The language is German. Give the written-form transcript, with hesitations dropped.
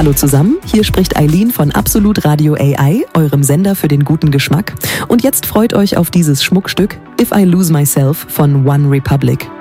Hallo zusammen, hier spricht Eileen von Absolut Radio AI, eurem Sender für den guten Geschmack. Und jetzt freut euch auf dieses Schmuckstück If I Lose Myself von One Republic.